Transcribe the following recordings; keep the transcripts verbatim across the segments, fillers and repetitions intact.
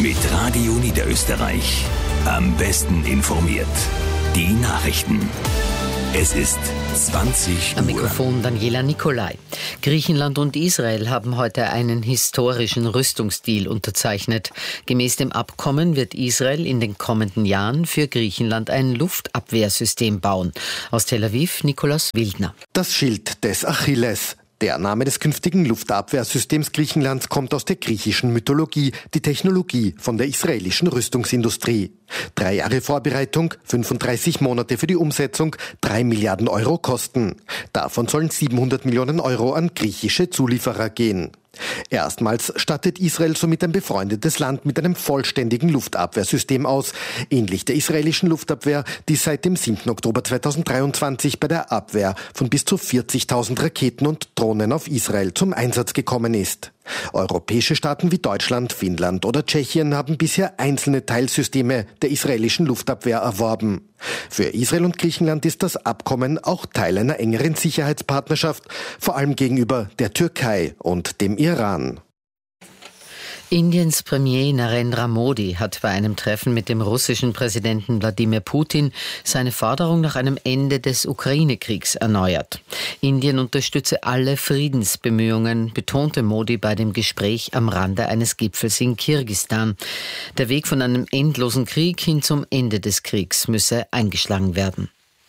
Mit Radio Niederösterreich. Am besten informiert. Die Nachrichten. Es ist zwanzig Uhr. Am Mikrofon Daniela Nicolai. Griechenland und Israel haben heute einen historischen Rüstungsdeal unterzeichnet. Gemäß dem Abkommen wird Israel in den kommenden Jahren für Griechenland ein Luftabwehrsystem bauen. Aus Tel Aviv, Nikolaus Wildner. Das Schild des Achilles. Der Name des künftigen Luftabwehrsystems Griechenlands kommt aus der griechischen Mythologie, die Technologie von der israelischen Rüstungsindustrie. Drei Jahre Vorbereitung, fünfunddreißig Monate für die Umsetzung, drei Milliarden Euro Kosten. Davon sollen siebenhundert Millionen Euro an griechische Zulieferer gehen. Erstmals stattet Israel somit ein befreundetes Land mit einem vollständigen Luftabwehrsystem aus, ähnlich der israelischen Luftabwehr, die seit dem siebten Oktober zweitausenddreiundzwanzig bei der Abwehr von bis zu vierzigtausend Raketen und Drohnen auf Israel zum Einsatz gekommen ist. Europäische Staaten wie Deutschland, Finnland oder Tschechien haben bisher einzelne Teilsysteme der israelischen Luftabwehr erworben. Für Israel und Griechenland ist das Abkommen auch Teil einer engeren Sicherheitspartnerschaft, vor allem gegenüber der Türkei und dem Iran. Indiens Premier Narendra Modi hat bei einem Treffen mit dem russischen Präsidenten Wladimir Putin seine Forderung nach einem Ende des Ukraine-Kriegs erneuert. Indien unterstütze alle Friedensbemühungen, betonte Modi bei dem Gespräch am Rande eines Gipfels in Kirgisistan. Der Weg von einem endlosen Krieg hin zum Ende des Kriegs müsse eingeschlagen werden.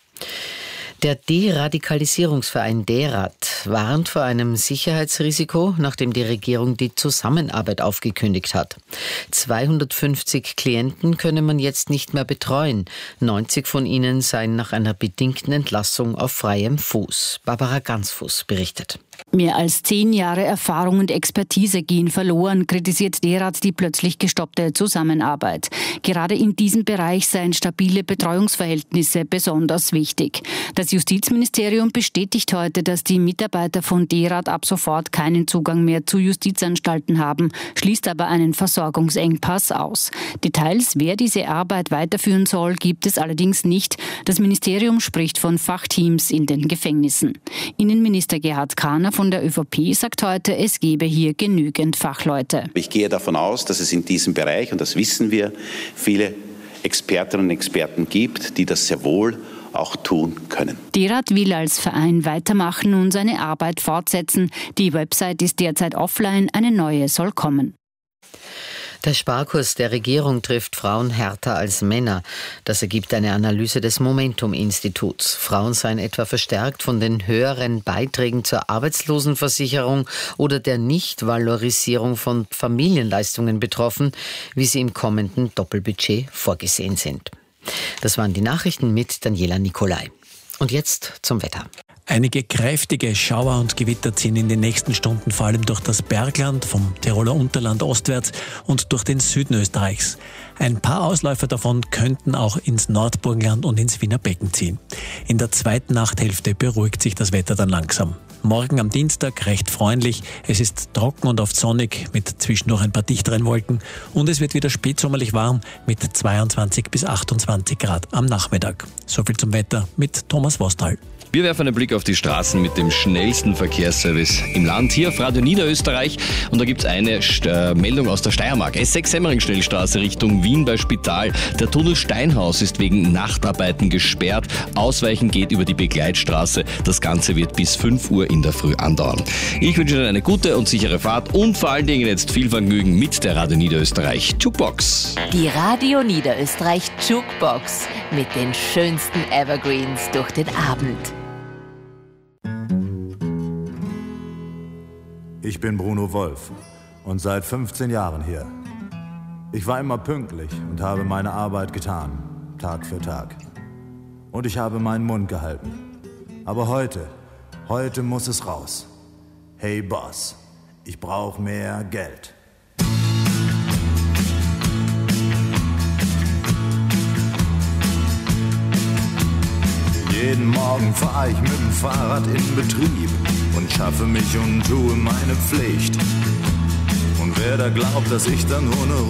Der Deradikalisierungsverein DERAD warnt vor einem Sicherheitsrisiko, nachdem die Regierung die Zusammenarbeit aufgekündigt hat. zweihundertfünfzig Klienten könne man jetzt nicht mehr betreuen. neunzig von ihnen seien nach einer bedingten Entlassung auf freiem Fuß. Barbara Gansfuß berichtet. Mehr als zehn Jahre Erfahrung und Expertise gehen verloren, kritisiert DERAD die plötzlich gestoppte Zusammenarbeit. Gerade in diesem Bereich seien stabile Betreuungsverhältnisse besonders wichtig. Das Justizministerium bestätigt heute, dass die Mitarbeiter von DERAD ab sofort keinen Zugang mehr zu Justizanstalten haben, schließt aber einen Versorgungsengpass aus. Details, wer diese Arbeit weiterführen soll, gibt es allerdings nicht. Das Ministerium spricht von Fachteams in den Gefängnissen. Innenminister Gerhard Kahner von der ÖVP sagt heute, es gebe hier genügend Fachleute. Ich gehe davon aus, dass es in diesem Bereich, und das wissen wir, viele Expertinnen und Experten gibt, die das sehr wohl auch tun können. DERAD will als Verein weitermachen und seine Arbeit fortsetzen. Die Website ist derzeit offline, eine neue soll kommen. Der Sparkurs der Regierung trifft Frauen härter als Männer. Das ergibt eine Analyse des Momentum-Instituts. Frauen seien etwa verstärkt von den höheren Beiträgen zur Arbeitslosenversicherung oder der Nichtvalorisierung von Familienleistungen betroffen, wie sie im kommenden Doppelbudget vorgesehen sind. Das waren die Nachrichten mit Daniela Nicolai. Und jetzt zum Wetter. Einige kräftige Schauer und Gewitter ziehen in den nächsten Stunden vor allem durch das Bergland, vom Tiroler Unterland ostwärts und durch den Süden Österreichs. Ein paar Ausläufer davon könnten auch ins Nordburgenland und ins Wiener Becken ziehen. In der zweiten Nachthälfte beruhigt sich das Wetter dann langsam. Morgen am Dienstag recht freundlich. Es ist trocken und oft sonnig mit zwischendurch ein paar dichteren Wolken. Und es wird wieder spätsommerlich warm mit zweiundzwanzig bis achtundzwanzig Grad am Nachmittag. So viel zum Wetter mit Thomas Wostal. Wir werfen einen Blick auf die Straßen mit dem schnellsten Verkehrsservice im Land. Hier auf Radio Niederösterreich. Und da gibt es eine äh, Meldung aus der Steiermark. S sechs Semmering-Schnellstraße Richtung Wien bei Spital. Der Tunnel Steinhaus ist wegen Nachtarbeiten gesperrt. Ausweichen geht über die Begleitstraße. Das Ganze wird bis fünf Uhr in der Früh andauern. Ich wünsche Ihnen eine gute und sichere Fahrt und vor allen Dingen jetzt viel Vergnügen mit der Radio Niederösterreich Jukebox. Die Radio Niederösterreich Jukebox mit den schönsten Evergreens durch den Abend. Ich bin Bruno Wolf und seit fünfzehn Jahren hier. Ich war immer pünktlich und habe meine Arbeit getan, Tag für Tag. Und ich habe meinen Mund gehalten. Aber heute, heute muss es raus. Hey Boss, ich brauche mehr Geld. Jeden Morgen fahr ich mit dem Fahrrad in Betrieb und schaffe mich und tue meine Pflicht. Und wer da glaubt, dass ich dann nur eine